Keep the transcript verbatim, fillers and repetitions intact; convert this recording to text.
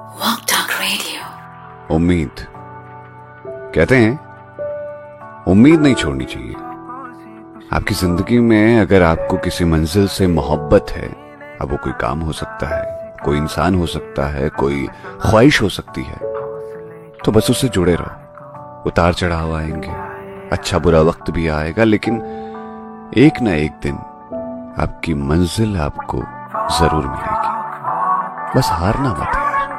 Walk Talk Radio। उम्मीद कहते हैं उम्मीद नहीं छोड़नी चाहिए। आपकी जिंदगी में अगर आपको किसी मंजिल से मोहब्बत है, अब वो कोई काम हो सकता है, कोई इंसान हो सकता है, कोई ख्वाहिश हो सकती है, तो बस उससे जुड़े रहो। उतार चढ़ाव आएंगे, अच्छा बुरा वक्त भी आएगा, लेकिन एक ना एक दिन आपकी मंजिल आपको जरूर मिलेगी। बस हारना मत है।